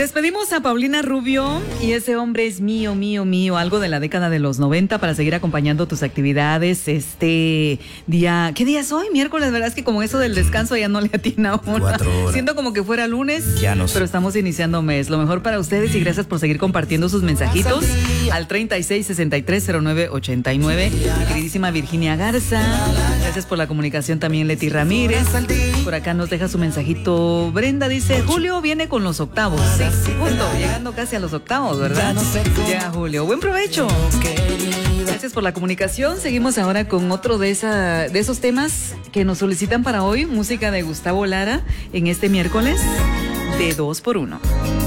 Despedimos a Paulina Rubio y ese hombre es mío, mío, mío, algo de la década de los 90 para seguir acompañando tus actividades este día. ¿Qué día es hoy? Miércoles, ¿verdad? Es que como eso del descanso ya no le atina a uno. 4 horas. Siento como que fuera lunes, Ya no sé. pero estamos iniciando mes. Lo mejor para ustedes y gracias por seguir compartiendo sus mensajitos al 36630989. Mi queridísima Virginia Garza, gracias por la comunicación también Leti Ramírez. Por acá nos deja su mensajito Brenda, dice, Julio viene con los octavos. Sí, justo, llegando casi a los octavos, ¿verdad? Llega Julio. Buen provecho. Gracias por la comunicación. Seguimos ahora con otro de esos temas que nos solicitan para hoy. Música de Gustavo Lara en este miércoles de 2x1.